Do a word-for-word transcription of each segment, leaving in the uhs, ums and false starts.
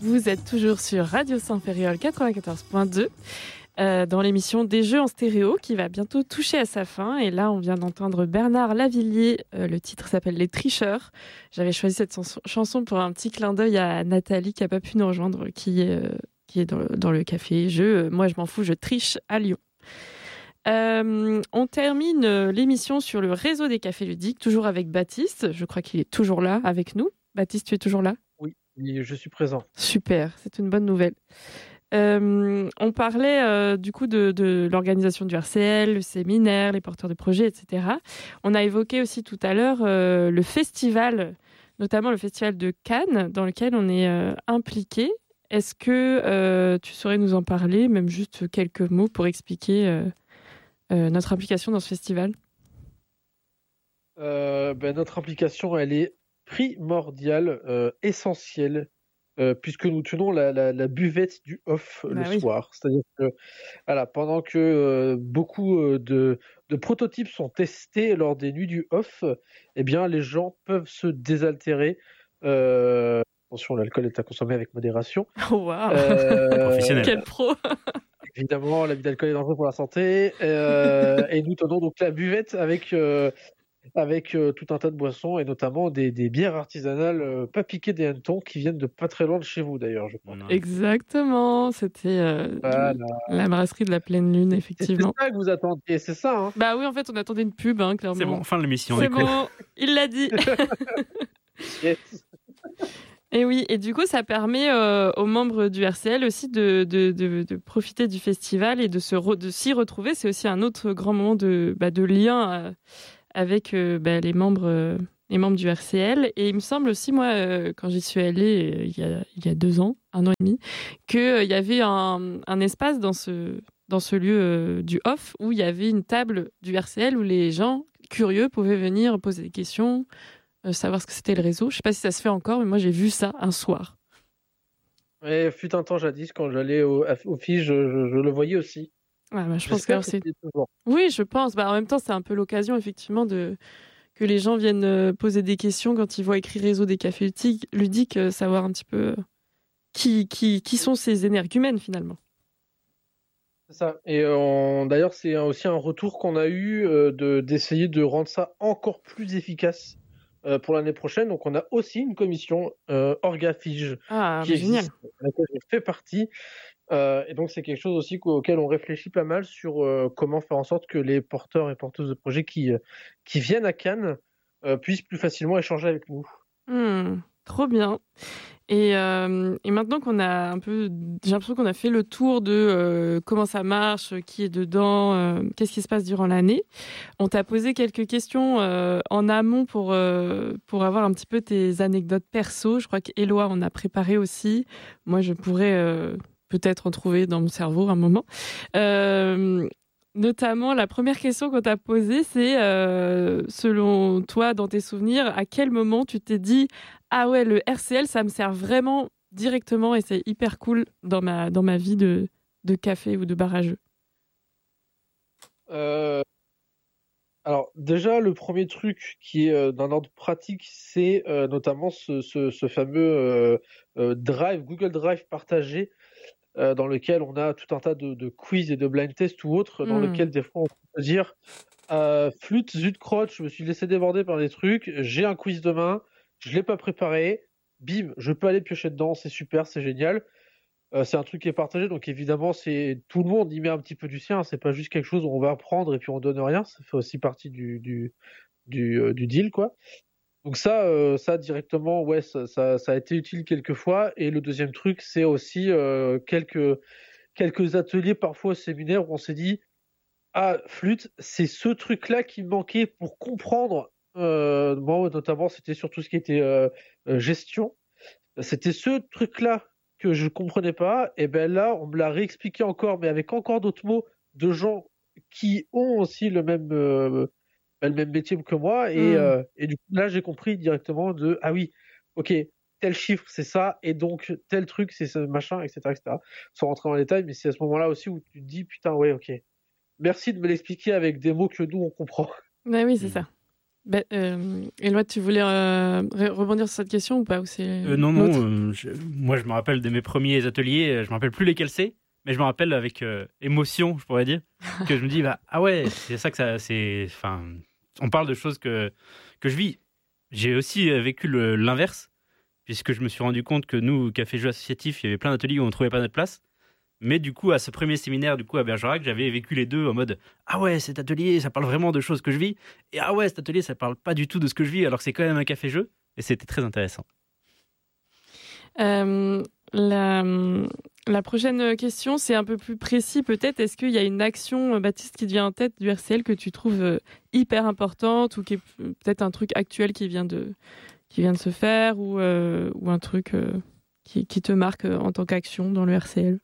Vous êtes toujours sur Radio Saint-Ferréol quatre-vingt-quatorze point deux euh, dans l'émission Des Jeux en stéréo qui va bientôt toucher à sa fin. Et là, on vient d'entendre Bernard Lavilliers. Euh, le titre s'appelle Les Tricheurs. J'avais choisi cette chanson, chanson pour un petit clin d'œil à Nathalie qui n'a pas pu nous rejoindre, qui est, euh, qui est dans, dans le café Jeux. Moi, je m'en fous, je triche à Lyon. Euh, on termine l'émission sur le réseau des cafés ludiques, toujours avec Baptiste. Je crois qu'il est toujours là avec nous. Baptiste, tu es toujours là ? Oui, je suis présent. Super, c'est une bonne nouvelle. Euh, on parlait euh, du coup de, de l'organisation du R C L, le séminaire, les porteurs de projets, et cetera. On a évoqué aussi tout à l'heure euh, le festival, notamment le festival de Cannes, dans lequel on est euh, impliqué. Est-ce que euh, tu saurais nous en parler, même juste quelques mots pour expliquer euh, euh, notre implication dans ce festival ? euh, ben, Notre implication, elle est primordiale, euh, essentielle, euh, puisque nous tenons la, la, la buvette du off Bah le oui. soir. C'est-à-dire que voilà, pendant que euh, beaucoup euh, de, de prototypes sont testés lors des nuits du off, eh bien, les gens peuvent se désaltérer. Euh, attention, l'alcool est à consommer avec modération. Oh, waouh. Euh, Professionnel. Quel pro. Évidemment, l'abus d'alcool est dangereux pour la santé. Euh, et nous tenons donc la buvette avec, euh, avec euh, tout un tas de boissons et notamment des, des bières artisanales euh, pas piquées des hannetons qui viennent de pas très loin de chez vous d'ailleurs, je crois. Non. Exactement, c'était euh, Voilà. la brasserie de la pleine lune, C'est effectivement. ça que vous attendiez, c'est ça, hein. Bah oui, en fait, on attendait une pub, hein, clairement. C'est bon, fin de l'émission. C'est du coup. bon, il l'a dit. Yes. Et oui, et du coup, ça permet euh, aux membres du R C L aussi de, de, de, de profiter du festival et de, se re, de s'y retrouver. C'est aussi un autre grand moment de, bah, de lien euh, avec euh, bah, les, membres, euh, les membres du R C L. Et il me semble aussi, moi, euh, quand j'y suis allée euh, il, y a, il y a deux ans, un an et demi, qu'il euh, y avait un, un espace dans ce, dans ce lieu euh, du off où il y avait une table du R C L où les gens curieux pouvaient venir poser des questions, Euh, savoir ce que c'était le réseau. Je sais pas si ça se fait encore, mais moi j'ai vu ça un soir. Ouais, fut un temps jadis, quand j'allais au, au F I, je, je, je le voyais aussi. Ouais, bah, je pense J'espère que que c'est. c'est toujours. Oui, je pense. Bah, en même temps, c'est un peu l'occasion effectivement de que les gens viennent euh, poser des questions quand ils voient écrit réseau des cafés ludiques, ludiques euh, savoir un petit peu euh, qui qui qui sont ces énergumènes finalement. C'est ça. Et on... d'ailleurs, c'est aussi un retour qu'on a eu euh, de, d'essayer de rendre ça encore plus efficace euh, pour l'année prochaine. Donc, on a aussi une commission euh, Orgafige Ah, qui bah, existe, génial. à laquelle je fais partie. Euh, et donc, c'est quelque chose aussi auquel on réfléchit pas mal sur euh, comment faire en sorte que les porteurs et porteuses de projets qui, euh, qui viennent à Cannes euh, puissent plus facilement échanger avec nous. Hmm, trop bien. Et, euh, et maintenant qu'on a un peu, j'ai l'impression qu'on a fait le tour de euh, comment ça marche, qui est dedans, euh, qu'est-ce qui se passe durant l'année. On t'a posé quelques questions euh, en amont pour euh, pour avoir un petit peu tes anecdotes perso. Je crois qu'Éloi en a préparé aussi. Moi, je pourrais euh, peut-être en trouver dans mon cerveau un moment. Euh, Notamment, la première question qu'on t'a posée, c'est, euh, selon toi, dans tes souvenirs, à quel moment tu t'es dit « Ah ouais, le R C L, ça me sert vraiment directement et c'est hyper cool dans ma, dans ma vie de, de café ou de bar à jeux ». Euh, alors déjà, le premier truc qui est euh, d'un ordre pratique, c'est euh, notamment ce, ce, ce fameux euh, euh, Drive, Google Drive partagé, euh, dans lequel on a tout un tas de, de quiz et de blind tests ou autres, dans Mm. lequel des fois on peut dire euh, flûte, zut, crotte, je me suis laissé déborder par des trucs, j'ai un quiz demain, je l'ai pas préparé, bim, je peux aller piocher dedans, c'est super, c'est génial. Euh, c'est un truc qui est partagé, donc évidemment, c'est tout le monde y met un petit peu du sien. C'est pas juste quelque chose où on va apprendre et puis on donne rien. Ça fait aussi partie du du du, euh, du deal, quoi. Donc ça, euh, ça directement, ouais, ça, ça, ça a été utile quelques fois. Et le deuxième truc, c'est aussi euh, quelques quelques ateliers, parfois séminaires, où on s'est dit, ah, flûte, c'est ce truc-là qui me manquait pour comprendre. Euh, moi, notamment, c'était sur tout ce qui était euh, euh, gestion. C'était ce truc-là que je comprenais pas, et ben là, on me l'a réexpliqué encore, mais avec encore d'autres mots de gens qui ont aussi le même, euh, le même métier que moi, et, Mm. euh, et du coup, là, j'ai compris directement de, ah oui, ok, tel chiffre, c'est ça, et donc, tel truc, c'est ce machin, et cetera, et cetera. Sans rentrer dans les détails, mais c'est à ce moment-là aussi où tu te dis, putain, ouais, ok. Merci de me l'expliquer avec des mots que nous, on comprend. Bah oui, c'est ça. Ben, euh, Éloi, tu voulais euh, rebondir sur cette question ou pas ou c'est euh, Non, non. Euh, je, moi, je me rappelle de mes premiers ateliers. Je me rappelle plus lesquels c'est, mais je me rappelle avec euh, émotion, je pourrais dire, que je me dis, bah, ah ouais, c'est ça que ça, c'est. Enfin, on parle de choses que que je vis. J'ai aussi vécu le, l'inverse, puisque je me suis rendu compte que nous, au Café Jeux Associatif, il y avait plein d'ateliers où on ne trouvait pas notre place. Mais du coup, à ce premier séminaire du coup à Bergerac, j'avais vécu les deux en mode ah ouais, cet atelier, ça parle vraiment de choses que je vis, et ah ouais, cet atelier, ça parle pas du tout de ce que je vis, alors que c'est quand même un café-jeu, et c'était très intéressant. Euh, la, la prochaine question, c'est un peu plus précis peut-être. Est-ce qu'il y a une action, Baptiste, qui te vient en tête du R C L que tu trouves hyper importante ou qui est peut-être un truc actuel qui vient de, qui vient de se faire ou, euh, ou un truc euh, qui, qui te marque en tant qu'action dans le R C L?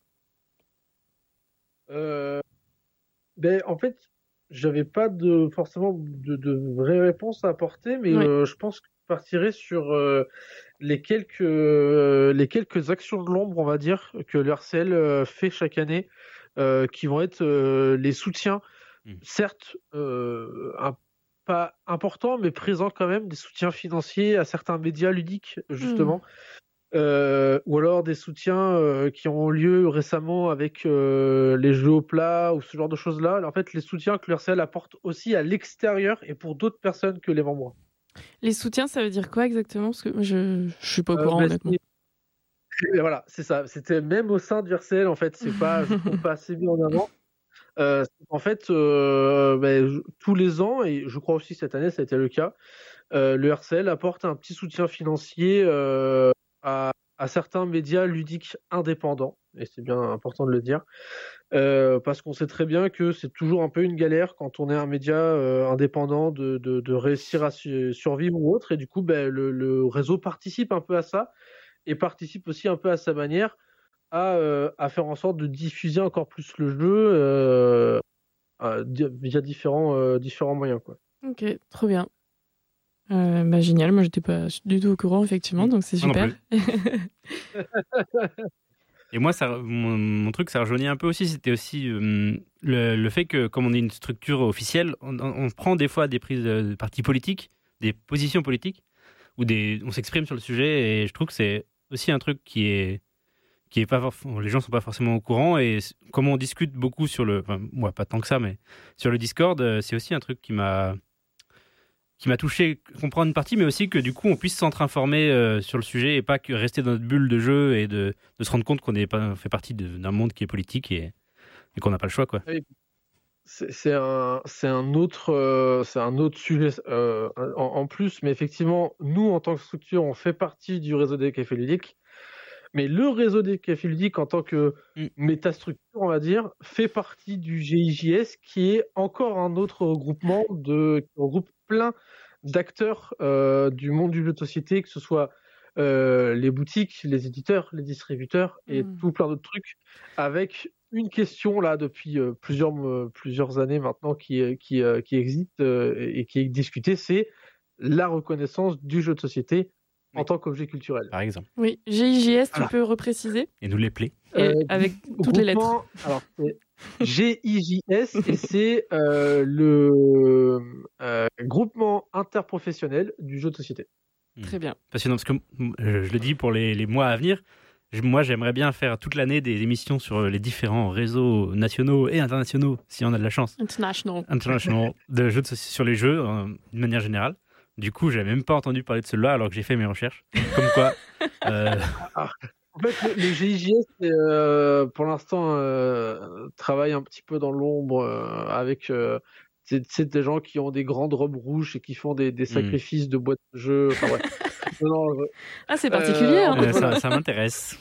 Euh, ben, en fait, j'avais pas de forcément de, de vraies réponses à apporter, mais Oui. euh, je pense que je partirai sur euh, les quelques euh, les quelques actions de l'ombre, on va dire, que le R C L euh, fait chaque année, euh, qui vont être euh, les soutiens, Mmh. certes euh, un, pas importants, mais présents quand même, des soutiens financiers à certains médias ludiques, justement. Mmh. Euh, ou alors des soutiens euh, qui ont lieu récemment avec euh, les jeux au plat ou ce genre de choses-là. En fait, les soutiens que l'U R C L apporte aussi à l'extérieur et pour d'autres personnes que les membres. Les soutiens, ça veut dire quoi exactement? Parce que je ne suis pas au Euh, courant, bah, honnêtement. c'est... Voilà, c'est ça. C'était même au sein du R C L, en fait, c'est pas, je trouve pas assez mis en avant. Euh, en fait, euh, bah, je, tous les ans, et je crois aussi cette année, ça a été le cas, euh, le R C L apporte un petit soutien financier euh, à, à certains médias ludiques indépendants, et c'est bien important de le dire, euh, parce qu'on sait très bien que c'est toujours un peu une galère quand on est un média euh, indépendant de, de, de réussir à su- survivre ou autre, et du coup, ben, le, le réseau participe un peu à ça, et participe aussi un peu à sa manière à, euh, à faire en sorte de diffuser encore plus le jeu euh, euh, via différents, euh, différents moyens, quoi. Ok, trop bien. Euh, bah, génial, moi j'étais pas du tout au courant effectivement, donc c'est Moi non super. Et moi, ça, mon, mon truc, ça rejoignait un peu aussi, c'était aussi euh, le, le fait que, comme on est une structure officielle, on, on prend des fois des prises de partis politiques, des positions politiques, ou des, on s'exprime sur le sujet, et je trouve que c'est aussi un truc qui est, qui est pas, forf- les gens sont pas forcément au courant, et c- comme on discute beaucoup sur le, enfin, moi pas tant que ça, mais sur le Discord, euh, c'est aussi un truc qui m'a, qui m'a touché, comprendre une partie, mais aussi que du coup on puisse s'entre-informer euh, sur le sujet et pas que rester dans notre bulle de jeu et de, de se rendre compte qu'on est pas, fait partie de, d'un monde qui est politique et, et qu'on n'a pas le choix, quoi. Oui. C'est c'est un, c'est un autre, euh, c'est un autre sujet euh, en, en plus, mais effectivement, nous en tant que structure, on fait partie du réseau des cafés ludiques, mais le réseau des cafés ludiques en tant que Mm. métastructure, on va dire, fait partie du G I J S, qui est encore un autre regroupement de, qui regroupe plein d'acteurs euh, du monde du jeu de société, que ce soit euh, les boutiques, les éditeurs, les distributeurs et Mm. tout plein d'autres trucs, avec une question là depuis euh, plusieurs euh, plusieurs années maintenant qui euh, qui euh, qui existe euh, et qui est discutée, c'est la reconnaissance du jeu de société en Oui. tant qu'objet culturel. Par exemple. Oui, G I J S, tu Voilà. peux repréciser? Et nous les plaies. Et Euh, avec toutes les lettres. groupement- Alors, c'est G I J S et c'est euh, le euh, groupement interprofessionnel du jeu de société. Très bien. Passionnant, parce que euh, je le dis pour les, les mois à venir, je- moi j'aimerais bien faire toute l'année des émissions sur les différents réseaux nationaux et internationaux, si on a de la chance, International. international, de jeux de soci- sur les jeux, euh, d'une manière générale. Du coup, j'avais même pas entendu parler de celui-là alors que j'ai fait mes recherches. Comme quoi, euh, En fait, le, le G I J S, c'est, euh, pour l'instant, euh, travaille un petit peu dans l'ombre euh, avec euh, c'est, c'est des gens qui ont des grandes robes rouges et qui font des, des sacrifices de boîtes de jeux. Enfin, bref. Non, non, je- Ah, c'est particulier. Euh, hein. euh, ça, ça m'intéresse.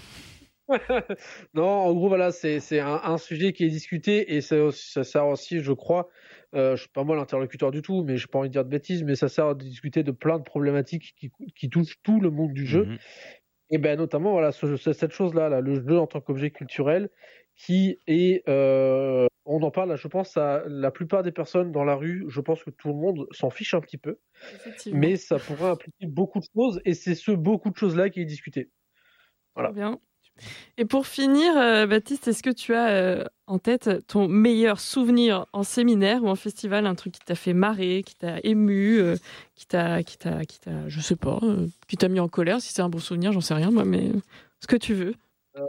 non, en gros, voilà, c'est, c'est un, un sujet qui est discuté et ça, ça sert aussi, je crois, euh, je suis pas moi l'interlocuteur du tout, mais j'ai pas envie de dire de bêtises, mais ça sert à discuter de plein de problématiques qui, qui touchent tout le monde du jeu. Mhm. Et ben notamment, voilà, ce, ce- cette chose-là, là, le jeu en tant qu'objet culturel, qui est, euh, on en parle, je pense, à la plupart des personnes dans la rue, je pense que tout le monde s'en fiche un petit peu, Effectivement. mais ça pourrait impliquer beaucoup de choses, et c'est ce beaucoup de choses-là qui est discuté. Voilà. Très bien. Et pour finir, euh, Baptiste, est-ce que tu as euh, en tête ton meilleur souvenir en séminaire ou en festival, un truc qui t'a fait marrer, qui t'a ému, euh, qui t'a, qui t'a, qui t'a, je sais pas, euh, qui t'a mis en colère, si c'est un bon souvenir, j'en sais rien moi, mais ce que tu veux. Euh,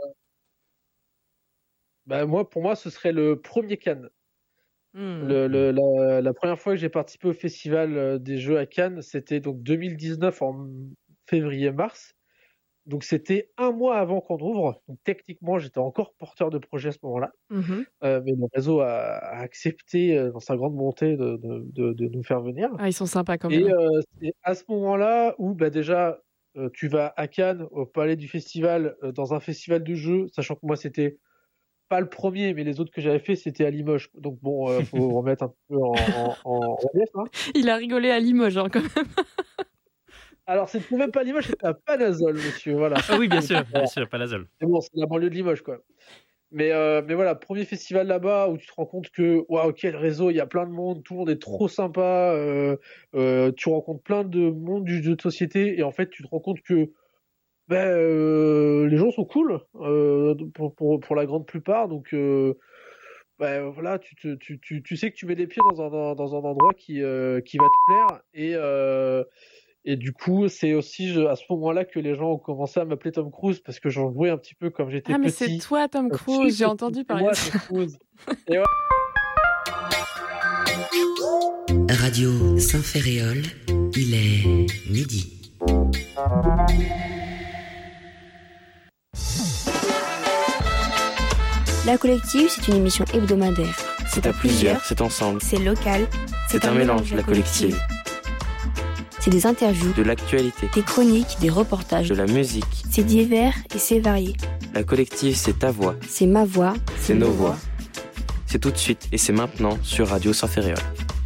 bah, moi, pour moi, ce serait le premier Cannes. Mmh. Le, le, la, la première fois que j'ai participé au festival des Jeux à Cannes, c'était donc deux mille dix-neuf en février-mars. Donc c'était un mois avant qu'on ouvre. Donc techniquement, j'étais encore porteur de projet à ce moment-là. Mmh. Euh, mais le réseau a, a accepté, euh, dans sa grande bonté, de, de, de, de nous faire venir. Ah, ils sont sympas quand même. Et euh, c'est à ce moment-là où bah, déjà, euh, tu vas à Cannes, au palais du festival, euh, dans un festival de jeux, sachant que moi, c'était pas le premier, mais les autres que j'avais fait, c'était à Limoges. Donc bon, euh, faut remettre un peu en, en, en relief. Hein. Il a rigolé à Limoges hein, quand même. Alors, c'était même pas Limoges, c'était à Panazol, monsieur. Voilà. Ah oui, bien sûr, bien sûr, Panazol. C'est bon, c'est la banlieue de Limoges, quoi. Mais, euh, mais voilà, premier festival là-bas où tu te rends compte que, waouh, quel réseau, il y a plein de monde, tout le monde est trop sympa, euh, euh, tu rencontres plein de monde du jeu de société, et en fait, tu te rends compte que ben, euh, les gens sont cool, euh, pour, pour, pour la grande plupart, donc euh, ben, voilà, tu, te, tu, tu, tu sais que tu mets les pieds dans un, dans un endroit qui, euh, qui va te plaire, et, euh, et du coup, c'est aussi je, à ce moment-là que les gens ont commencé à m'appeler Tom Cruise, parce que j'en jouais un petit peu comme j'étais ah, mais petit. c'est toi, Tom Cruise, j'ai entendu parler moi, de ça. Tom Cruise. Et ouais. Radio Saint-Ferréol, il est midi. La Collective, c'est une émission hebdomadaire. C'est à plusieurs, c'est ensemble. C'est local. C'est, c'est un, un mélange, mélange, la Collective. collective. C'est des interviews, de l'actualité, des chroniques, des reportages, de la musique. C'est divers et c'est varié. La Collective, c'est ta voix. C'est ma voix. C'est, c'est nos voix. voix. C'est tout de suite et c'est maintenant sur Radio Saint-Ferréol.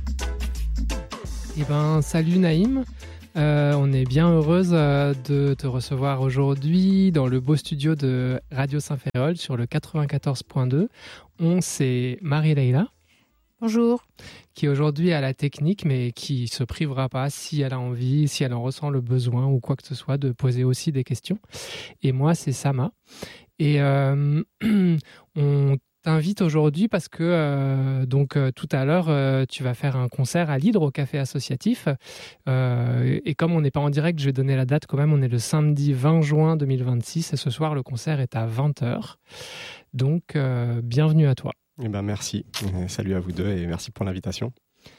Eh ben, salut Naïm. Euh, on est bien heureuse euh, de te recevoir aujourd'hui dans le beau studio de Radio Saint-Ferréol sur le quatre-vingt-quatorze point deux. On, c'est Marie-Leila. Bonjour. Qui aujourd'hui a la technique, mais qui se privera pas, si elle a envie, si elle en ressent le besoin ou quoi que ce soit, de poser aussi des questions. Et moi, c'est Sama. Et euh, on t'invite aujourd'hui parce que euh, donc euh, tout à l'heure, euh, tu vas faire un concert à l'Hydre au Café Associatif. Euh, et comme on n'est pas en direct, je vais donner la date quand même. On est le samedi vingt juin deux mille vingt-six et ce soir, le concert est à vingt heures. Donc, euh, bienvenue à toi. Eh ben merci, salut à vous deux et merci pour l'invitation.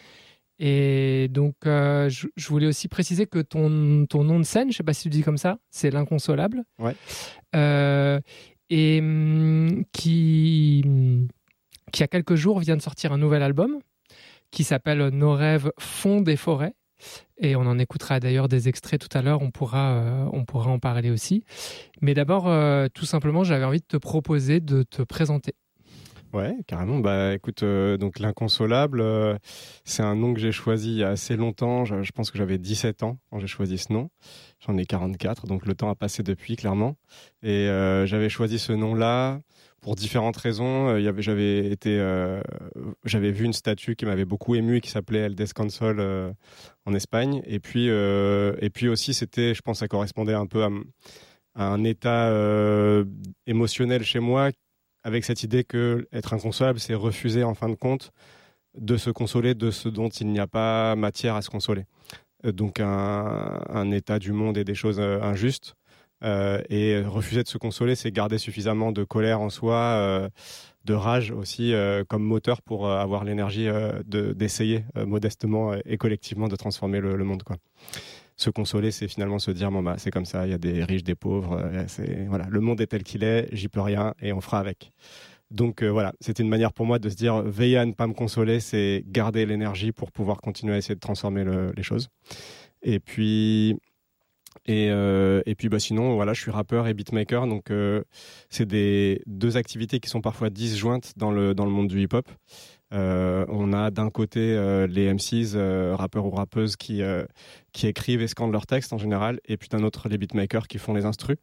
Et donc, euh, je, je voulais aussi préciser que ton, ton nom de scène, je ne sais pas si tu dis comme ça, c'est L'Inconsolable. Ouais. Euh, et hum, qui, qui, il y a quelques jours, vient de sortir un nouvel album qui s'appelle Nos rêves font des forêts. Et on en écoutera d'ailleurs des extraits tout à l'heure, on pourra, euh, on pourra en parler aussi. Mais d'abord, euh, tout simplement, j'avais envie de te proposer de te présenter. Ouais, carrément. Bah, écoute, euh, donc L'Inconsolable, euh, c'est un nom que j'ai choisi il y a assez longtemps. Je, je pense que j'avais dix-sept ans quand j'ai choisi ce nom. J'en ai quarante-quatre, donc le temps a passé depuis, clairement. Et euh, j'avais choisi ce nom-là pour différentes raisons. Euh, y avait, j'avais été, euh, j'avais vu une statue qui m'avait beaucoup ému et qui s'appelait El Descansol euh, en Espagne. Et puis, euh, et puis aussi, c'était, je pense, ça correspondait un peu à, à un état euh, émotionnel chez moi, avec cette idée que être inconsolable, c'est refuser en fin de compte de se consoler de ce dont il n'y a pas matière à se consoler. Donc un, un état du monde et des choses injustes. Euh, et refuser de se consoler, c'est garder suffisamment de colère en soi, euh, de rage aussi, euh, comme moteur pour euh, avoir l'énergie euh, de, d'essayer euh, modestement et collectivement de transformer le, le monde, quoi. Se consoler, c'est finalement se dire bon bah c'est comme ça, il y a des riches, des pauvres, euh, c'est voilà, le monde est tel qu'il est, j'y peux rien et on fera avec. Donc euh, voilà, c'était une manière pour moi de se dire veiller à ne pas me consoler, c'est garder l'énergie pour pouvoir continuer à essayer de transformer le, les choses. Et puis et euh, et puis bah sinon voilà, je suis rappeur et beatmaker, donc euh, c'est des deux activités qui sont parfois disjointes dans le dans le monde du hip-hop. Euh, on a d'un côté euh, les M Cs, euh, rappeurs ou rappeuses qui, euh, qui écrivent et scandent leurs textes en général, et puis d'un autre les beatmakers qui font les instrus.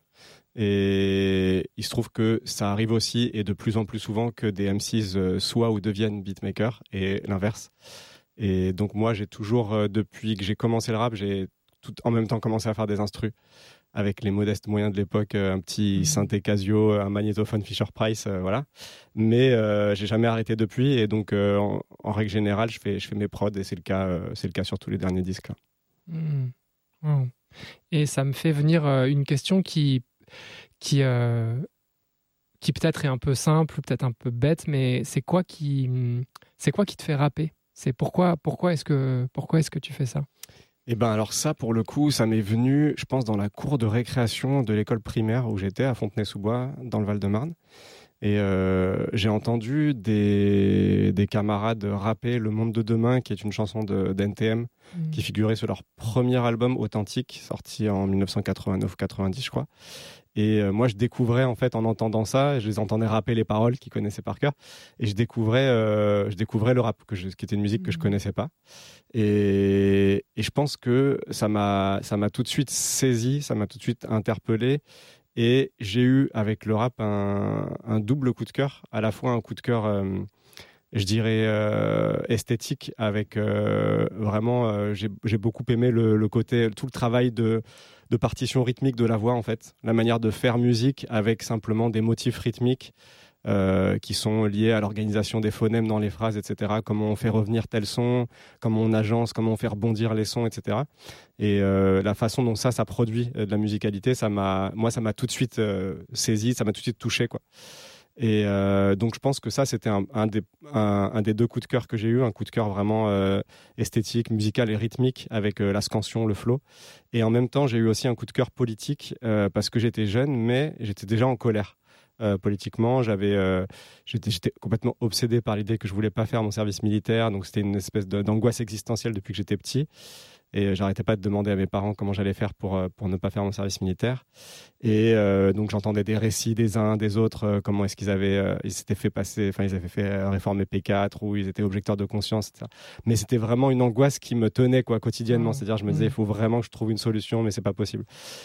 Et il se trouve que ça arrive aussi, et de plus en plus souvent, que des M Cs euh, soient ou deviennent beatmakers, et l'inverse. Et donc moi, j'ai toujours, euh, depuis que j'ai commencé le rap, j'ai tout en même temps commencé à faire des instrus. avec les modestes moyens de l'époque, un petit synthé Casio, un magnétophone Fisher-Price, euh, voilà. Mais euh, j'ai jamais arrêté depuis, et donc euh, en, en règle générale, je fais, je fais mes prods, et c'est le cas, euh, c'est le cas sur tous les derniers disques là. Mmh. Wow. Et ça me fait venir euh, une question qui, qui, euh, qui peut-être est un peu simple, peut-être un peu bête, mais c'est quoi qui, c'est quoi qui te fait rapper ? C'est pourquoi, pourquoi est-ce que, pourquoi est-ce que tu fais ça ? Eh ben alors ça, pour le coup, ça m'est venu, je pense, dans la cour de récréation de l'école primaire où j'étais, à Fontenay-sous-Bois, dans le Val-de-Marne. Et euh, j'ai entendu des, des camarades rapper Le Monde de Demain, qui est une chanson de, d'N T M, mmh. qui figurait sur leur premier album Authentique, sorti en dix-neuf cent quatre-vingt-neuf ou quatre-vingt-dix, je crois. Et euh, moi, je découvrais, en fait, en entendant ça, je les entendais rapper les paroles qu'ils connaissaient par cœur, et je découvrais, euh, je découvrais le rap, que je, qui était une musique que je connaissais pas. Et, et je pense que ça m'a, ça m'a tout de suite saisi, ça m'a tout de suite interpellé. Et j'ai eu, avec le rap, un, un double coup de cœur, à la fois un coup de cœur, euh, je dirais, euh, esthétique, avec euh, vraiment, euh, j'ai, j'ai beaucoup aimé le, le côté, tout le travail de, de partition rythmique de la voix, en fait. La manière de faire musique avec simplement des motifs rythmiques euh, qui sont liés à l'organisation des phonèmes dans les phrases, et cetera. Comment on fait revenir tel son, comment on agence, comment on fait rebondir les sons, et cetera. Et euh, la façon dont ça, ça produit euh, de la musicalité, ça m'a, moi, ça m'a tout de suite euh, saisi, ça m'a tout de suite touché, quoi. Et euh, donc, je pense que ça, c'était un, un, des, un, un des deux coups de cœur que j'ai eu, un coup de cœur vraiment euh, esthétique, musical et rythmique, avec euh, la scansion, le flow. Et en même temps, j'ai eu aussi un coup de cœur politique, euh, parce que j'étais jeune, mais j'étais déjà en colère. Euh, politiquement, j'avais, euh, j'étais, j'étais complètement obsédé par l'idée que je voulais pas faire mon service militaire, donc c'était une espèce de, d'angoisse existentielle depuis que j'étais petit, et j'arrêtais pas de demander à mes parents comment j'allais faire pour pour ne pas faire mon service militaire. Et euh, donc j'entendais des récits des uns des autres, euh, comment est-ce qu'ils avaient, euh, ils s'étaient fait passer, enfin ils avaient fait euh, réformer P quatre, ou ils étaient objecteurs de conscience, et cetera. Mais c'était vraiment une angoisse qui me tenait, quoi, quotidiennement. Mmh. C'est-à-dire, je me disais, il faut vraiment que je trouve une solution, mais c'est pas possible.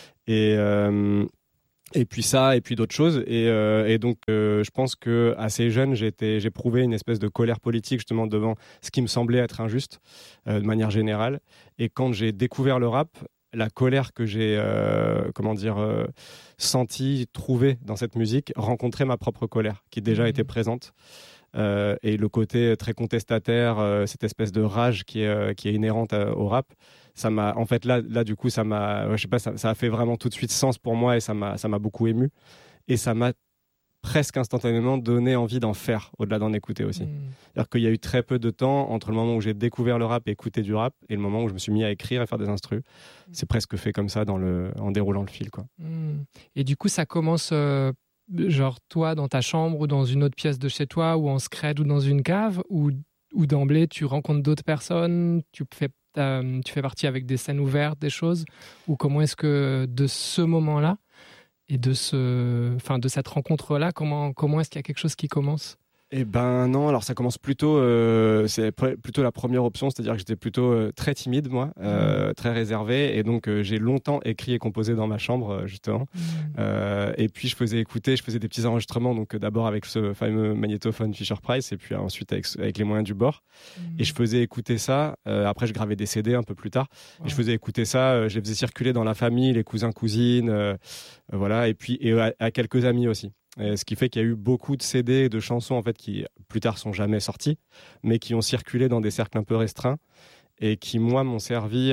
Et euh, Et puis ça, et puis d'autres choses. Et, euh, et donc, euh, je pense que assez jeune, j'ai été, j'ai prouvé une espèce de colère politique justement devant ce qui me semblait être injuste, euh, de manière générale. Et quand j'ai découvert le rap, la colère que j'ai, euh, comment dire, euh, sentie, trouvée dans cette musique, rencontrait ma propre colère, qui déjà mmh. était présente. Euh, et le côté très contestataire, euh, cette espèce de rage qui est, euh, qui est inhérente à, au rap, ça m'a, en fait, là, là, du coup, ça m'a, ouais, je sais pas, ça, ça a fait vraiment tout de suite sens pour moi, et ça m'a, ça m'a beaucoup ému. Et ça m'a presque instantanément donné envie d'en faire, au-delà d'en écouter aussi. Mmh. C'est-à-dire qu'il y a eu très peu de temps entre le moment où j'ai découvert le rap et écouté du rap, et le moment où je me suis mis à écrire et faire des instrus. Mmh. C'est presque fait comme ça, dans le, en déroulant le fil, quoi. Mmh. Et du coup, ça commence, euh, genre, toi, dans ta chambre, ou dans une autre pièce de chez toi, ou en scred, ou dans une cave, ou, ou d'emblée, tu rencontres d'autres personnes, tu fais Euh, tu fais partie avec des scènes ouvertes, des choses, ou comment est-ce que de ce moment-là et de, ce, enfin, de cette rencontre-là, comment, comment est-ce qu'il y a quelque chose qui commence ? Eh ben non, alors ça commence plutôt, euh, c'est pr- plutôt la première option, c'est-à-dire que j'étais plutôt euh, très timide, moi, euh, mmh. très réservé, et donc euh, j'ai longtemps écrit et composé dans ma chambre, justement. Mmh. Euh, et puis je faisais écouter, je faisais des petits enregistrements, donc euh, d'abord avec ce fameux magnétophone Fisher-Price, et puis euh, ensuite avec, avec les moyens du bord. Mmh. Et je faisais écouter ça. Euh, après, je gravais des C D un peu plus tard, wow. et je faisais écouter ça. Euh, je les faisais circuler dans la famille, les cousins, cousines, euh, euh, voilà, et puis et à, à quelques amis aussi. Et ce qui fait qu'il y a eu beaucoup de C D et de chansons en fait qui plus tard sont jamais sorties, mais qui ont circulé dans des cercles un peu restreints, et qui moi m'ont servi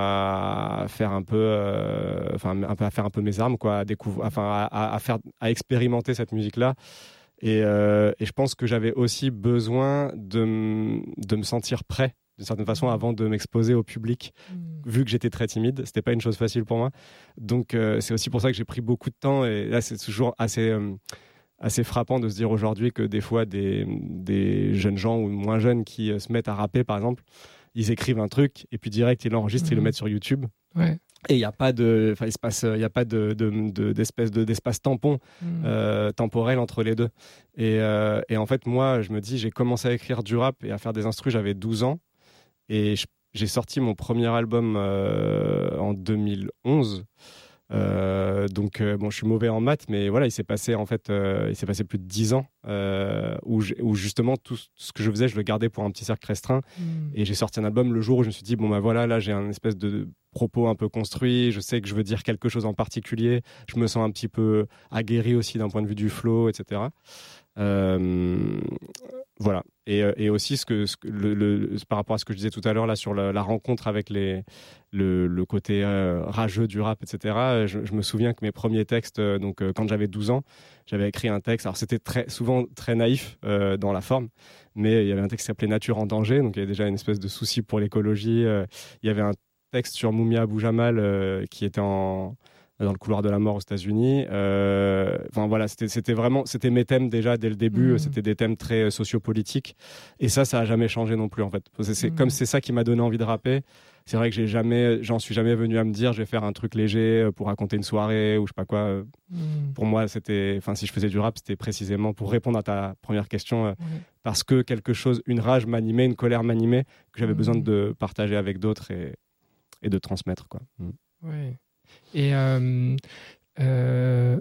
à faire un peu, euh, enfin un peu à faire un peu mes armes, quoi, à découvrir, enfin à, à faire, à expérimenter cette musique-là. Et, euh, et je pense que j'avais aussi besoin de, m- de me sentir prêt d'une certaine façon avant de m'exposer au public, mmh. vu que j'étais très timide. C'était pas une chose facile pour moi, donc euh, c'est aussi pour ça que j'ai pris beaucoup de temps. Et là c'est toujours assez euh, assez frappant de se dire aujourd'hui que des fois des, des jeunes gens ou moins jeunes qui euh, se mettent à rapper, par exemple, ils écrivent un truc et puis direct ils l'enregistrent, mmh. ils le mettent sur YouTube. Ouais. Et il n'y a pas de, enfin, il se passe, il y a pas de, de, de, d'espèce de, d'espace tampon mmh. euh, temporel entre les deux. Et, euh, et en fait, moi, je me dis, j'ai commencé à écrire du rap et à faire des instrus, j'avais douze ans. Et je, j'ai sorti mon premier album euh, en deux mille onze. Euh, donc, euh, bon, je suis mauvais en maths, mais voilà, il s'est passé, en fait, euh, il s'est passé plus de dix ans euh, où, où justement tout ce que je faisais, je le gardais pour un petit cercle restreint. Mmh. Et j'ai sorti un album le jour où je me suis dit, bon ben voilà, là j'ai un espèce de propos un peu construit, je sais que je veux dire quelque chose en particulier, je me sens un petit peu aguerri aussi d'un point de vue du flow, et cetera. Euh, voilà. Et, et aussi ce que, ce que le, le, par rapport à ce que je disais tout à l'heure là sur la, la rencontre avec les, le, le côté euh, rageux du rap, et cetera. Je, je me souviens que mes premiers textes, euh, donc euh, quand j'avais douze ans, j'avais écrit un texte. Alors c'était très souvent très naïf euh, dans la forme, mais il y avait un texte qui s'appelait Nature en danger, donc il y avait déjà une espèce de souci pour l'écologie. Euh, il y avait un texte sur Mumia Abu Jamal euh, qui était en dans le couloir de la mort aux États-Unis. Euh, enfin voilà, c'était, c'était vraiment, c'était mes thèmes déjà dès le début. Mmh. C'était des thèmes très sociopolitiques. Et ça, ça a jamais changé non plus en fait. C'est, c'est mmh. comme c'est ça qui m'a donné envie de rapper. C'est vrai que j'ai jamais, j'en suis jamais venu à me dire, je vais faire un truc léger pour raconter une soirée ou je sais pas quoi. Mmh. Pour moi, c'était, enfin si je faisais du rap, c'était précisément pour répondre à ta première question, mmh. parce que quelque chose, une rage m'animait, une colère m'animait, que j'avais mmh. besoin de partager avec d'autres et, et de transmettre quoi. Mmh. Ouais. Et euh, euh,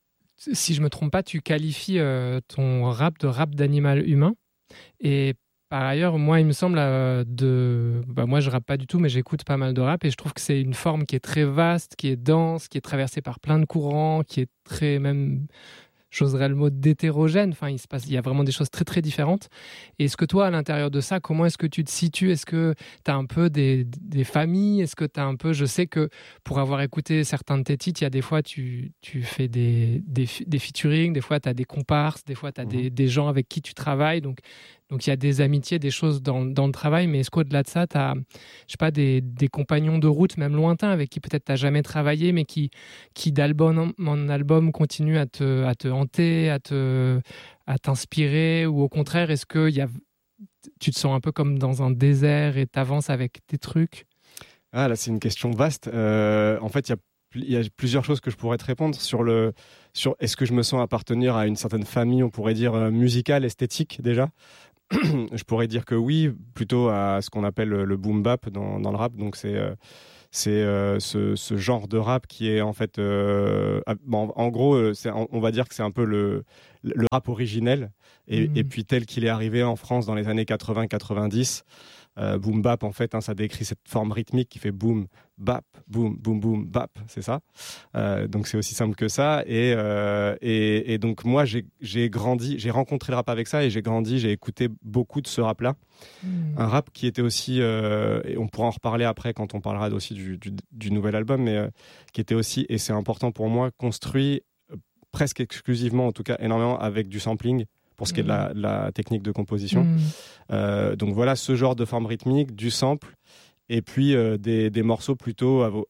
si je me trompe pas, tu qualifies euh, ton rap de rap d'animal humain. Et par ailleurs, moi, il me semble euh, de, bah, moi, je rappe pas du tout, mais j'écoute pas mal de rap et je trouve que c'est une forme qui est très vaste, qui est dense, qui est traversée par plein de courants, qui est très même. J'oserais le mot d'hétérogène. Enfin, il se passe, il y a vraiment des choses très très différentes. Et est-ce que toi, à l'intérieur de ça, comment est-ce que tu te situes ? Est-ce que tu as un peu des, des familles ? Est-ce que tu as un peu, je sais que pour avoir écouté certains de tes titres, il y a des fois tu tu fais des des, des featuring, des fois tu as des comparses, des fois tu as mmh. des des gens avec qui tu travailles. Donc donc il y a des amitiés, des choses dans dans le travail. Mais est-ce qu'au-delà de ça, tu as, je sais pas, des des compagnons de route, même lointains, avec qui peut-être tu n'as jamais travaillé, mais qui qui d'album en album continuent à te à te à te à t'inspirer, ou au contraire est-ce que y a, tu te sens un peu comme dans un désert et t'avances avec tes trucs? Ah là c'est une question vaste. Euh, en fait il y a il y a plusieurs choses que je pourrais te répondre sur le sur est-ce que je me sens appartenir à une certaine famille, on pourrait dire euh, musicale, esthétique déjà. Je pourrais dire que oui, plutôt à ce qu'on appelle le boom bap dans dans le rap, donc c'est euh, c'est euh, ce, ce genre de rap qui est en fait euh, bon, en gros c'est, on va dire que c'est un peu le, le rap originel et, mmh. et puis tel qu'il est arrivé en France dans les années quatre-vingts quatre-vingt-dix. euh, boom bap en fait hein, ça décrit cette forme rythmique qui fait boom bap boom boom boom bap, c'est ça. Euh, donc c'est aussi simple que ça et euh, et, et donc moi j'ai j'ai grandi, j'ai rencontré le rap avec ça et j'ai grandi, j'ai écouté beaucoup de ce rap là. Mmh. Un rap qui était aussi euh, et on pourra en reparler après quand on parlera aussi du du, du nouvel album, mais euh, qui était aussi, et c'est important pour moi, construit euh, presque exclusivement, en tout cas énormément avec du sampling pour ce qui est de la, de la technique de composition. Mmh. Euh, donc voilà, ce genre de forme rythmique, du sample, et puis euh, des, des morceaux plutôt à,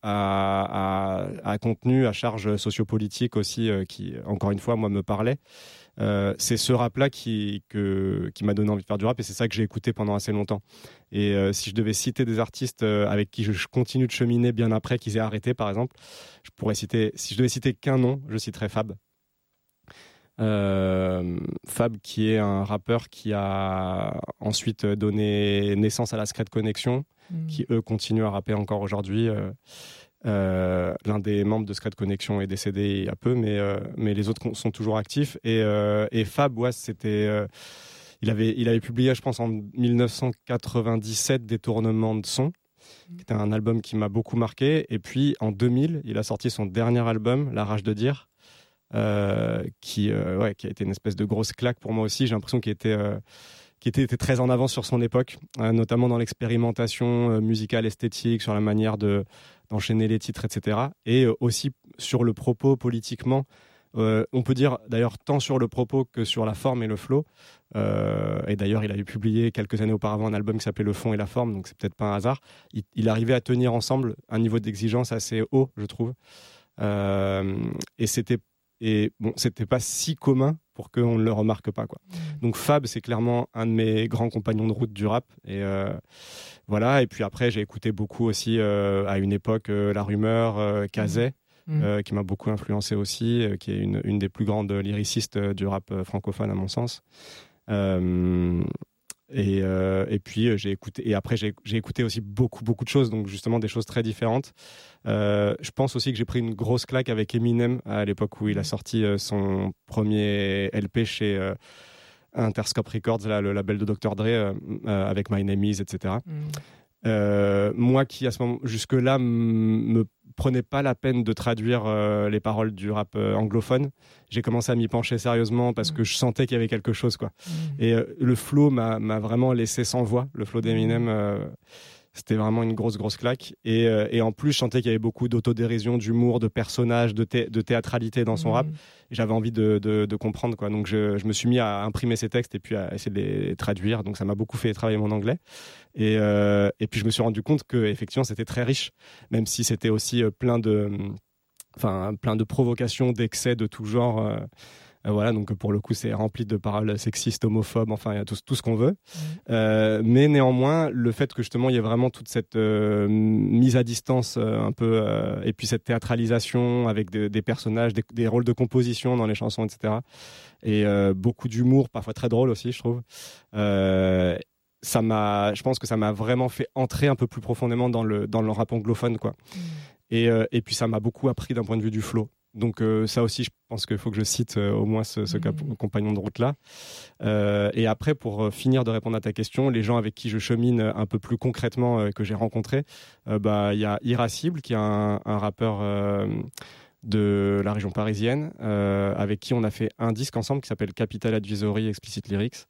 à, à, à contenu, à charge sociopolitique aussi, euh, qui, encore une fois, moi, me parlait. Euh, c'est ce rap-là qui, que, qui m'a donné envie de faire du rap, et c'est ça que j'ai écouté pendant assez longtemps. Et euh, si je devais citer des artistes euh, avec qui je, je continue de cheminer bien après qu'ils aient arrêté, par exemple, je pourrais citer, si je devais citer qu'un nom, je citerais Fab. Euh, Fab, qui est un rappeur qui a ensuite donné naissance à la Secret Connection, mmh. qui eux continuent à rapper encore aujourd'hui. Euh, euh, l'un des membres de Secret Connection est décédé il y a peu, mais euh, mais les autres sont toujours actifs. Et, euh, et Fab, ouais, c'était, euh, il avait il avait publié, je pense, en dix-neuf cent quatre-vingt-dix-sept, Détournement de son, mmh. qui était un album qui m'a beaucoup marqué. Et puis en deux mille, il a sorti son dernier album, La Rage de Dire. Euh, qui, euh, ouais, qui a été une espèce de grosse claque pour moi aussi. J'ai l'impression qu'il était, euh, qu'il était, était très en avance sur son époque, euh, notamment dans l'expérimentation euh, musicale, esthétique, sur la manière de, d'enchaîner les titres, et cetera. Et euh, aussi sur le propos politiquement. Euh, on peut dire d'ailleurs tant sur le propos que sur la forme et le flow. Euh, et d'ailleurs, il avait publié quelques années auparavant un album qui s'appelait Le fond et la forme, donc c'est peut-être pas un hasard. Il, il arrivait à tenir ensemble un niveau d'exigence assez haut, je trouve. Euh, et c'était Et bon, c'était pas si commun pour qu'on ne le remarque pas, quoi. Donc Fab, c'est clairement un de mes grands compagnons de route du rap. Et euh, voilà. Et puis après, j'ai écouté beaucoup aussi euh, à une époque euh, La Rumeur, euh, Kazé, mmh. euh, qui m'a beaucoup influencé aussi, euh, qui est une, une des plus grandes lyricistes du rap francophone à mon sens. Euh, Et, euh, et puis j'ai écouté, et après j'ai, j'ai écouté aussi beaucoup beaucoup de choses, donc justement des choses très différentes. Euh, je pense aussi que j'ai pris une grosse claque avec Eminem à l'époque où il a sorti euh, son premier L P chez euh, Interscope Records, là, le label de docteur Dre, euh, euh, avec My Name Is, et cetera. Mm. Euh, moi qui à ce moment jusque-là m- me prenais pas la peine de traduire euh, les paroles du rap euh, anglophone, j'ai commencé à m'y pencher sérieusement parce mmh. que je sentais qu'il y avait quelque chose, quoi. Mmh. Et euh, le flow m'a, m'a vraiment laissé sans voix. Le flow d'Eminem, euh, c'était vraiment une grosse grosse claque. Et, euh, et en plus, je sentais qu'il y avait beaucoup d'autodérision, d'humour, de personnages, de, thé- de théâtralité dans son mmh. rap. Et j'avais envie de, de, de comprendre, quoi. Donc je, je me suis mis à imprimer ces textes et puis à essayer de les traduire. Donc ça m'a beaucoup fait travailler mon anglais. Et, euh, et puis je me suis rendu compte que effectivement c'était très riche, même si c'était aussi plein de, enfin plein de provocations, d'excès de tout genre. Euh, euh, voilà, donc pour le coup c'est rempli de paroles sexistes, homophobes, enfin il y a tout, tout ce qu'on veut. Mmh. Euh, mais néanmoins, le fait que justement il y ait vraiment toute cette euh, mise à distance euh, un peu, euh, et puis cette théâtralisation avec de, des personnages, des, des rôles de composition dans les chansons, et cetera. Et euh, beaucoup d'humour, parfois très drôle aussi, je trouve. Euh, ça m'a, je pense que ça m'a vraiment fait entrer un peu plus profondément dans le dans le rap anglophone, quoi. Mmh. Et euh, et puis ça m'a beaucoup appris d'un point de vue du flow. Donc euh, ça aussi, je pense qu'il faut que je cite euh, au moins ce, ce mmh. cap- compagnon de route là. Euh, et après, pour finir de répondre à ta question, les gens avec qui je chemine un peu plus concrètement, euh, que j'ai rencontrés, euh, bah il y a Irascible qui est un, un rappeur euh, de la région parisienne, euh, avec qui on a fait un disque ensemble qui s'appelle Capital Advisory Explicit Lyrics.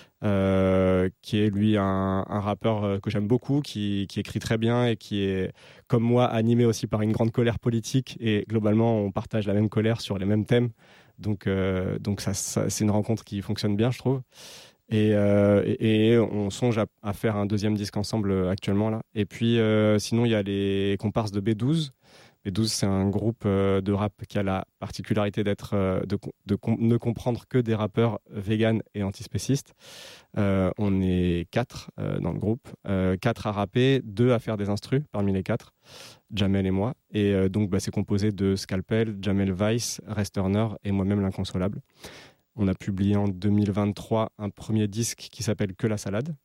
Euh, qui est lui un, un rappeur que j'aime beaucoup, qui, qui écrit très bien et qui est, comme moi, animé aussi par une grande colère politique. Et globalement, on partage la même colère sur les mêmes thèmes. Donc, euh, donc ça, ça, c'est une rencontre qui fonctionne bien, je trouve. Et, euh, et, et on songe à, à faire un deuxième disque ensemble actuellement, là. Et puis, euh, sinon, il y a les comparses de B douze. B douze, c'est un groupe euh, de rap qui a la particularité d'être, euh, de, de com- ne comprendre que des rappeurs véganes et antispécistes. Euh, on est quatre euh, dans le groupe, euh, quatre à rapper, deux à faire des instrus parmi les quatre, Jamel et moi. Et euh, donc, bah, c'est composé de Scalpel, Jamel Weiss, Resturner et moi-même l'Inconsolable. On a publié en deux mille vingt-trois un premier disque qui s'appelle Que la salade.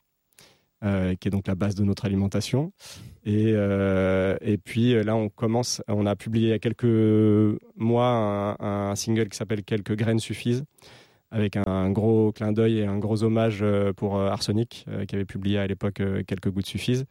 Euh, qui est donc la base de notre alimentation. Et, euh, et puis là, on commence, on a publié il y a quelques mois un, un single qui s'appelle Quelques graines suffisent, avec un gros clin d'œil et un gros hommage pour Arsenic, euh, qui avait publié à l'époque euh, Quelques gouttes suffisent.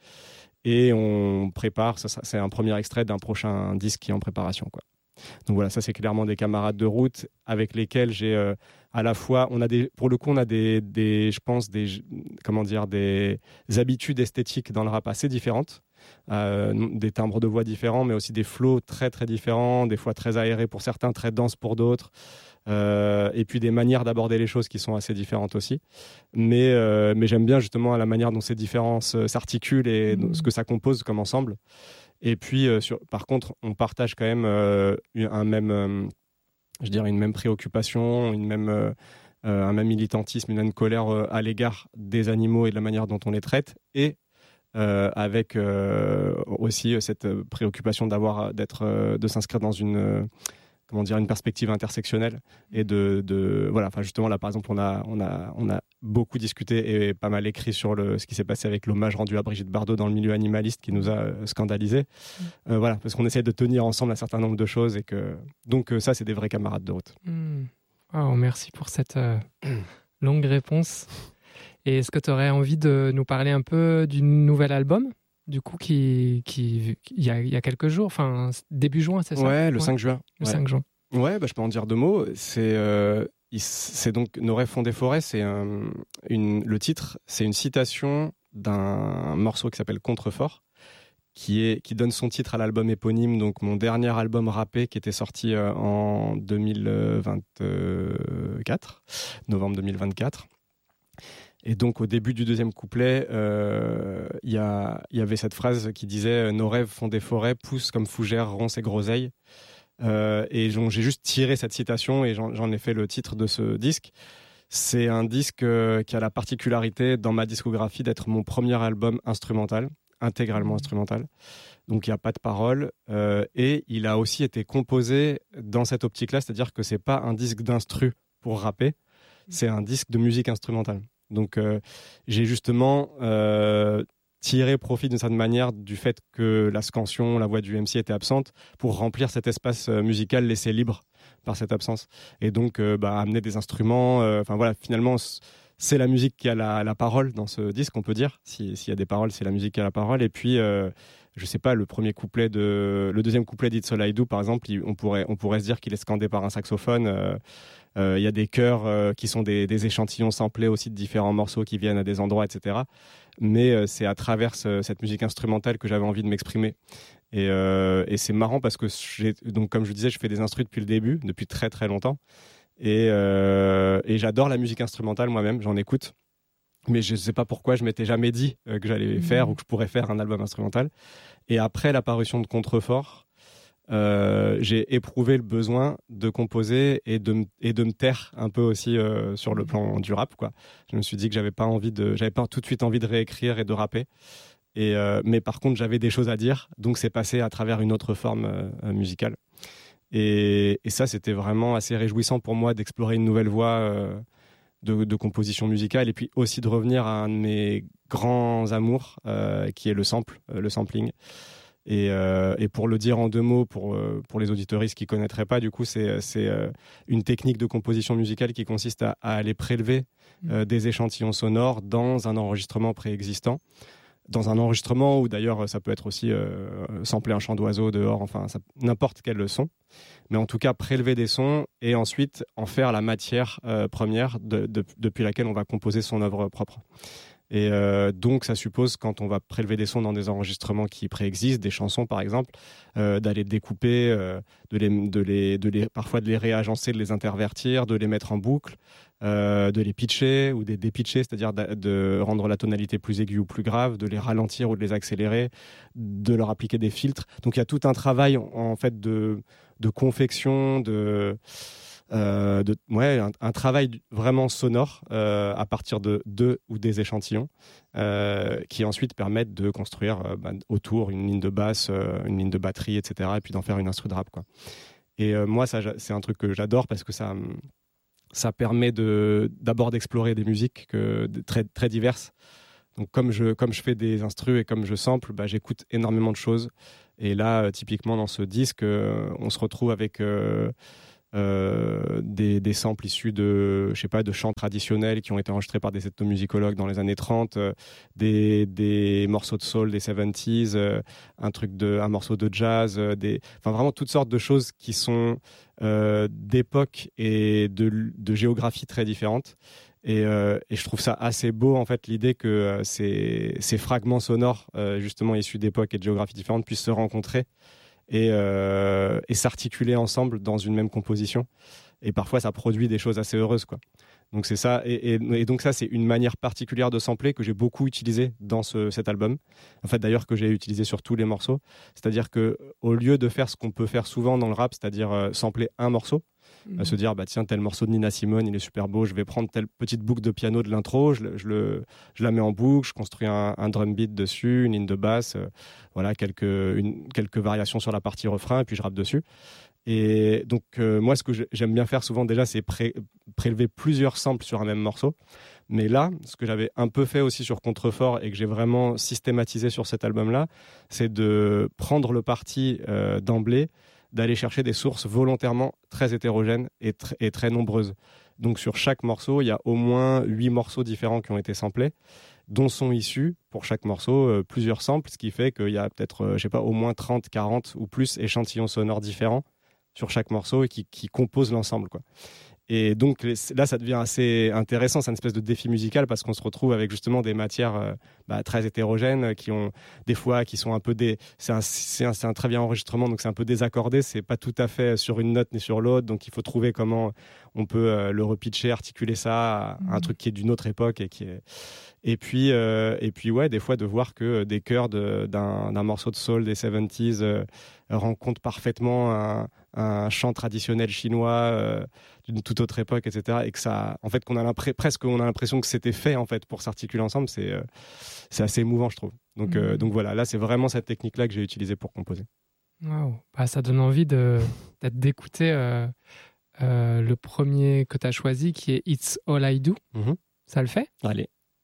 Et on prépare, ça, ça, c'est un premier extrait d'un prochain disque qui est en préparation, quoi. Donc voilà, ça c'est clairement des camarades de route avec lesquels j'ai euh, à la fois, on a des, pour le coup, on a des, des, je pense, des, comment dire, des habitudes esthétiques dans le rap assez différentes, euh, des timbres de voix différents, mais aussi des flows très très différents, des fois très aérés pour certains, très denses pour d'autres, euh, et puis des manières d'aborder les choses qui sont assez différentes aussi. Mais, euh, mais j'aime bien justement la manière dont ces différences s'articulent et mmh. ce que ça compose comme ensemble. Et puis, euh, sur, par contre, on partage quand même euh, un même, euh, je dirais une même préoccupation, une même, euh, un même militantisme, une même colère euh, à l'égard des animaux et de la manière dont on les traite, et euh, avec euh, aussi cette préoccupation d'avoir, d'être, euh, de s'inscrire dans une euh, comment dire, une perspective intersectionnelle et de, de voilà, enfin justement là par exemple on a on a on a beaucoup discuté et pas mal écrit sur le ce qui s'est passé avec l'hommage rendu à Brigitte Bardot dans le milieu animaliste qui nous a euh, scandalisés. Mmh. Euh, voilà, parce qu'on essaie de tenir ensemble un certain nombre de choses et que donc euh, ça c'est des vrais camarades de route. Mmh. Oh, merci pour cette euh, longue réponse. Et est-ce que tu aurais envie de nous parler un peu du nouvel album? Du coup, qui, qui, il y a, il y a quelques jours, enfin, début juin, c'est ça? Ouais, le ouais. cinq juin. Le ouais. cinq juin. Ouais, bah, je peux en dire deux mots. C'est, euh, c'est donc Nos rêves font des forêts. C'est un, une, le titre, c'est une citation d'un morceau qui s'appelle Contrefort, qui est, qui donne son titre à l'album éponyme, donc mon dernier album rappé qui était sorti euh, en deux mille vingt-quatre, novembre deux mille vingt-quatre. Et donc, au début du deuxième couplet, il euh, y, y avait cette phrase qui disait « Nos rêves font des forêts, poussent comme fougères, ronces et groseilles ». Euh, et donc, j'ai juste tiré cette citation et j'en, j'en ai fait le titre de ce disque. C'est un disque euh, qui a la particularité, dans ma discographie, d'être mon premier album instrumental, intégralement instrumental. Donc, il n'y a pas de paroles. Euh, et il a aussi été composé dans cette optique-là, c'est-à-dire que ce n'est pas un disque d'instru pour rapper, c'est un disque de musique instrumentale. Donc euh, j'ai justement euh, tiré profit d'une certaine manière du fait que la scansion, la voix du M C était absente pour remplir cet espace musical laissé libre par cette absence. Et donc euh, bah, amener des instruments. Enfin euh, voilà, finalement c'est la musique qui a la, la parole dans ce disque, on peut dire. Si, s'il y a des paroles, c'est la musique qui a la parole. Et puis, euh, je sais pas, le premier couplet de, le deuxième couplet d'It's All I Do, par exemple, il, on pourrait, on pourrait se dire qu'il est scandé par un saxophone. Euh, euh, il y a des chœurs euh, qui sont des, des échantillons samplés aussi de différents morceaux qui viennent à des endroits, et cetera. Mais euh, c'est à travers ce, cette musique instrumentale que j'avais envie de m'exprimer. Et, euh, et c'est marrant parce que, j'ai, donc, comme je disais, je fais des instrus depuis le début, depuis très très longtemps. Et, euh, et j'adore la musique instrumentale moi-même, j'en écoute. Mais je ne sais pas pourquoi je m'étais jamais dit euh, que j'allais mmh. faire ou que je pourrais faire un album instrumental. Et après l'apparition de Contrefort, euh, j'ai éprouvé le besoin de composer et de, m- et de me taire un peu aussi euh, sur le plan du rap, quoi. Je me suis dit que j'avais pas envie de, j'avais pas tout de suite envie de réécrire et de rapper. Et, euh, mais par contre, j'avais des choses à dire, donc c'est passé à travers une autre forme euh, musicale. Et, et ça, c'était vraiment assez réjouissant pour moi d'explorer une nouvelle voie euh, de, de composition musicale et puis aussi de revenir à un de mes grands amours, euh, qui est le sample, euh, le sampling. Et, euh, et pour le dire en deux mots, pour, euh, pour les auditeuristes qui ne connaîtraient pas, du coup, c'est, c'est euh, une technique de composition musicale qui consiste à, à aller prélever euh, des échantillons sonores dans un enregistrement préexistant. Dans un enregistrement où d'ailleurs ça peut être aussi euh, sampler un chant d'oiseau dehors, enfin ça, n'importe quel son, mais en tout cas prélever des sons et ensuite en faire la matière euh, première de, de, depuis laquelle on va composer son œuvre propre. Et euh, donc ça suppose, quand on va prélever des sons dans des enregistrements qui préexistent, des chansons par exemple, euh, d'aller découper, euh, de les, de les, de les, parfois de les réagencer, de les intervertir, de les mettre en boucle, euh, de les pitcher ou de les dépitcher, c'est-à-dire de, de rendre la tonalité plus aiguë ou plus grave, de les ralentir ou de les accélérer, de leur appliquer des filtres. Donc il y a tout un travail en, en fait de, de confection, de... Euh, de, ouais, un, un travail vraiment sonore euh, à partir de deux ou des échantillons euh, qui ensuite permettent de construire euh, bah, autour une ligne de basse, euh, une ligne de batterie, et cetera. Et puis d'en faire une instru de rap, quoi. Et euh, moi, ça, c'est un truc que j'adore parce que ça, ça permet de, d'abord d'explorer des musiques que, de, très, très diverses. Donc comme je, comme je fais des instrus et comme je sample, bah, j'écoute énormément de choses. Et là, euh, typiquement dans ce disque, euh, on se retrouve avec... Euh, Euh, des, des samples issus de, je sais pas, de chants traditionnels qui ont été enregistrés par des ethnomusicologues dans les années trente, euh, des, des morceaux de soul des soixante-dix, euh, un truc de, un morceau de jazz, euh, des, enfin vraiment toutes sortes de choses qui sont euh, d'époque et de, de géographie très différentes. Et, euh, et je trouve ça assez beau en fait, l'idée que euh, ces, ces fragments sonores euh, justement issus d'époques et de géographies différentes puissent se rencontrer et, euh, et s'articuler ensemble dans une même composition. Et parfois, ça produit des choses assez heureuses, quoi. Donc c'est ça, et, et, et donc ça, c'est une manière particulière de sampler que j'ai beaucoup utilisée dans ce, cet album. En fait, d'ailleurs, que j'ai utilisé sur tous les morceaux. C'est-à-dire que au lieu de faire ce qu'on peut faire souvent dans le rap, c'est-à-dire euh, sampler un morceau, mmh. euh, se dire bah tiens, tel morceau de Nina Simone, il est super beau, je vais prendre telle petite boucle de piano de l'intro, je, je le, je la mets en boucle, je construis un, un drum beat dessus, une ligne de basse, euh, voilà, quelques, une, quelques variations sur la partie refrain, et puis je rappe dessus. Et donc euh, moi, ce que j'aime bien faire souvent déjà, c'est pré- prélever plusieurs samples sur un même morceau. Mais là, ce que j'avais un peu fait aussi sur Contrefort et que j'ai vraiment systématisé sur cet album-là, c'est de prendre le parti euh, d'emblée, d'aller chercher des sources volontairement très hétérogènes et, tr- et très nombreuses. Donc sur chaque morceau, il y a au moins huit morceaux différents qui ont été samplés, dont sont issus pour chaque morceau euh, plusieurs samples, ce qui fait qu'il y a peut-être, euh, je sais pas, au moins trente, quarante ou plus échantillons sonores différents sur chaque morceau et qui, qui composent l'ensemble, quoi. Et donc là, ça devient assez intéressant, c'est une espèce de défi musical parce qu'on se retrouve avec justement des matières euh, bah, très hétérogènes qui ont des fois qui sont un peu des, c'est un, c'est un, c'est un très bien enregistrement, donc c'est un peu désaccordé, c'est pas tout à fait sur une note ni sur l'autre, donc il faut trouver comment on peut euh, le repitcher, articuler ça à, à un truc qui est d'une autre époque et qui est et puis euh, et puis ouais, des fois de voir que des chœurs de, d'un, d'un morceau de soul des soixante-dix euh, rencontrent parfaitement un, un chant traditionnel chinois euh, d'une toute autre époque, et cetera. Et que ça, en fait, qu'on a l'impression, presque on a l'impression que c'était fait en fait pour s'articuler ensemble. C'est euh, c'est assez émouvant, je trouve. Donc mmh. euh, donc voilà, là c'est vraiment cette technique-là que j'ai utilisée pour composer. Waouh, bah, ça donne envie de peut-être d'écouter euh, euh, le premier que tu as choisi, qui est It's All I Do. Mmh. Ça le fait ? Allez.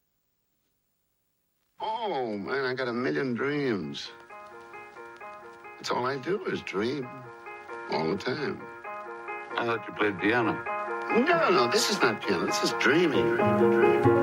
Oh, man, I got a million dreams. That's all I do is dream. All the time. I thought you played piano. No, no, this is not piano. This is dreaming.